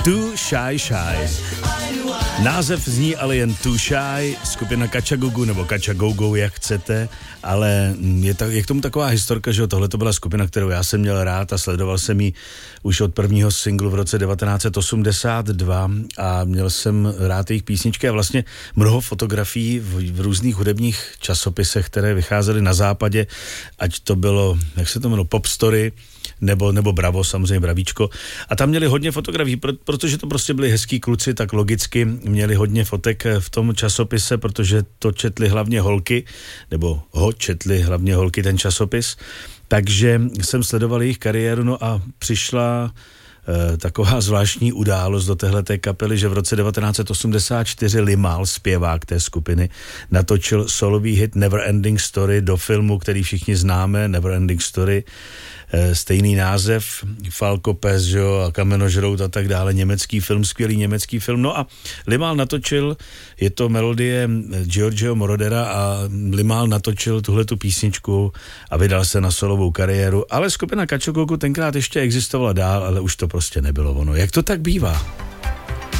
Too Shy Shy. Název zní ale jen Too Shy, skupina Kačagugu nebo Kačagogo, jak chcete, ale je k tomu taková historka, že tohle to byla skupina, kterou já jsem měl rád a sledoval jsem ji už od prvního singlu v roce 1982 a měl jsem rád jejich písničky a vlastně mnoho fotografií v různých hudebních časopisech, které vycházely na západě, ať to bylo, jak se to jmenovalo, Pop Story, nebo Bravo, samozřejmě Bravíčko. A tam měli hodně fotografií, protože to prostě byli hezký kluci, tak logicky měli hodně fotek v tom časopise, protože to četli hlavně holky, nebo ho četli hlavně holky ten časopis. Takže jsem sledoval jejich kariéru, no a přišla taková zvláštní událost do téhleté kapely, že v roce 1984 Limahl, zpěvák té skupiny, natočil solový hit Never Ending Story do filmu, který všichni známe, Never Ending Story, stejný název, Falco Pes, že jo, a Kamenožrout a tak dále, německý film, skvělý německý film. No a Limahl natočil, je to melodie Giorgio Morodera a Limahl natočil tuhletu písničku a vydal se na solovou kariéru, ale skupina Kačagogu tenkrát ještě existovala dál, ale už to prostě nebylo ono. Jak to tak bývá?